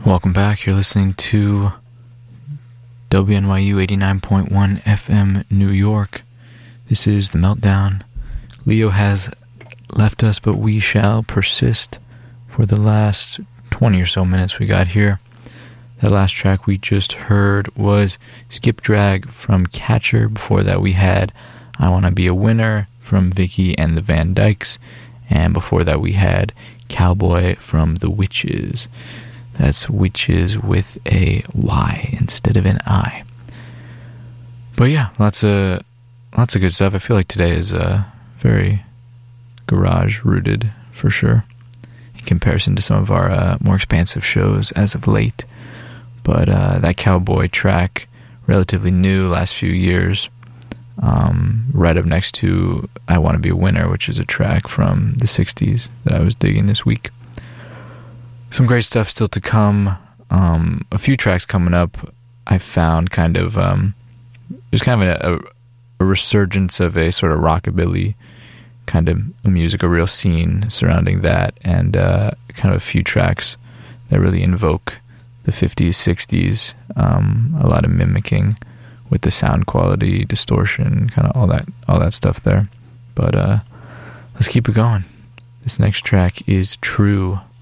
Welcome back. You're listening to WNYU 89.1 FM New York. This is The Meltdown. Leo has left us, but we shall persist for the last 20 or so minutes we got here. That last track we just heard was Skip Drag from Catcher. Before that we had I Wanna Be a Winner from Vicky and the Van Dykes. And before that we had Cowboy from The Witches. That's Witches with a Y instead of an I. But yeah, lots of good stuff. I feel like today is very garage rooted for sure, in comparison to some of our more expansive shows as of late. But that Cowboy track, relatively new, last few years, right up next to I Want to Be a Winner, which is a track from the 60s that I was digging this week. Some great stuff still to come. A few tracks coming up. I found kind of there's kind of a resurgence of a sort of rockabilly kind of music, a real scene surrounding that, and kind of a few tracks that really invoke the 50s, 60s. A lot of mimicking with the sound quality, distortion, kind of all that stuff there. But let's keep it going. This next track is True.